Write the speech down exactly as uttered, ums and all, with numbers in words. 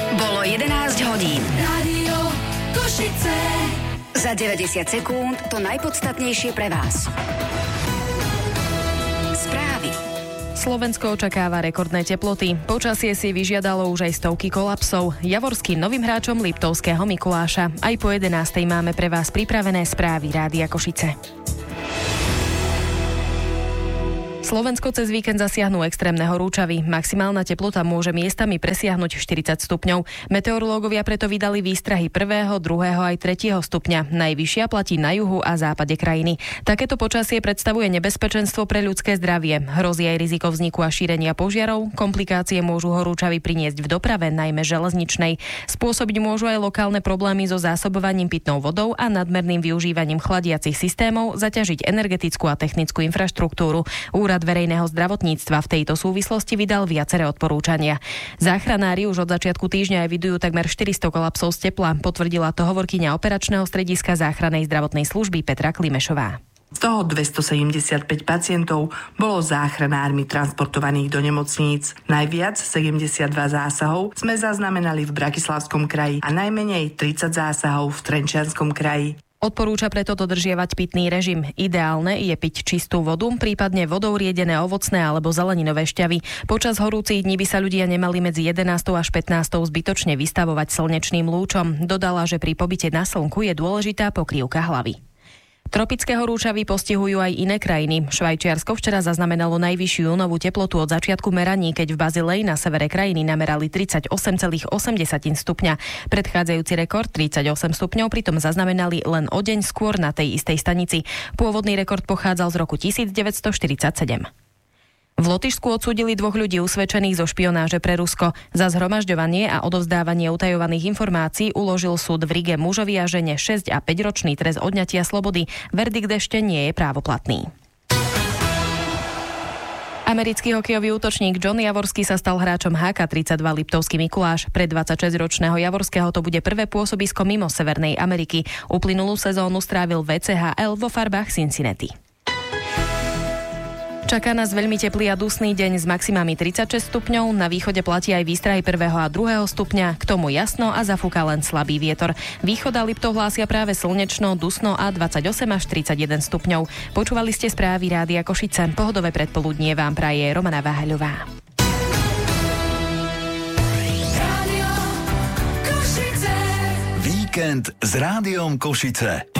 Bolo jedenásť hodín. Rádio Košice. Za deväťdesiat sekúnd to najpodstatnejšie pre vás. Správy. Slovensko očakáva rekordné teploty. Počasie si vyžiadalo už aj stovky kolapsov. Javorským novým hráčom Liptovského Mikuláša. Aj po jedenástej máme pre vás pripravené správy Rádia Košice. Slovensko cez víkend zasiahnu extrémne horúčavy. Maximálna teplota môže miestami presiahnuť štyridsať stupňov. Meteorológovia preto vydali výstrahy prvého, druhého aj tretieho stupňa. Najvyššia platí na juhu a západe krajiny. Takéto počasie predstavuje nebezpečenstvo pre ľudské zdravie. Hrozí aj riziko vzniku a šírenia požiarov. Komplikácie môžu horúčavy priniesť v doprave, najmä železničnej. Spôsobiť môžu aj lokálne problémy so zásobovaním pitnou vodou a nadmerným využívaním chladiacich systémov, zaťažiť energetickú a technickú infraštruktúru. Úrad verejného zdravotníctva v tejto súvislosti vydal viaceré odporúčania. Záchranári už od začiatku týždňa evidujú takmer štyristo kolapsov z tepla, potvrdila to hovorkyňa operačného strediska záchrannej zdravotnej služby Petra Klimešová. Z toho dvestosedemdesiatpäť pacientov bolo záchranármi transportovaných do nemocníc. Najviac sedemdesiatdva zásahov sme zaznamenali v Bratislavskom kraji a najmenej tridsať zásahov v Trenčianskom kraji. Odporúča preto dodržiavať pitný režim. Ideálne je piť čistú vodu, prípadne vodou riedené ovocné alebo zeleninové šťavy. Počas horúcich dní by sa ľudia nemali medzi jedenástou až pätnástou zbytočne vystavovať slnečným lúčom. Dodala, že pri pobyte na slnku je dôležitá pokrývka hlavy. Tropické horúčavy postihujú aj iné krajiny. Švajčiarsko včera zaznamenalo najvyššiu júnovú teplotu od začiatku meraní, keď v Bazileji na severe krajiny namerali tridsaťosem celá osem stupňa. Predchádzajúci rekord tridsaťosem stupňov pritom zaznamenali len o deň skôr na tej istej stanici. Pôvodný rekord pochádzal z roku devätnásťstoštyridsaťsedem. V Lotyšsku odsúdili dvoch ľudí usvedčených zo špionáže pre Rusko. Za zhromažďovanie a odovzdávanie utajovaných informácií uložil súd v Rige mužovi a žene šesť a päť ročný trest odňatia slobody. Verdikt ešte nie je právoplatný. Americký hokejový útočník John Javorský sa stal hráčom há ká tridsaťdva Liptovský Mikuláš. Pre dvadsaťšesťročného Javorského to bude prvé pôsobisko mimo Severnej Ameriky. Uplynulú sezónu strávil vé cé há el vo farbách Cincinnati. Čaká nás veľmi teplý a dusný deň s maximami tridsaťšesť stupňov. Na východe platí aj výstrahy prvého a druhého stupňa. K tomu jasno a zafúka len slabý vietor. Východ a Liptov hlásia práve slnečno, dusno a dvadsaťosem až tridsaťjeden stupňov. Počúvali ste správy Rádia Košice. Pohodové predpoludnie vám praje Romana Váhaľová. Víkend s Rádiom Košice.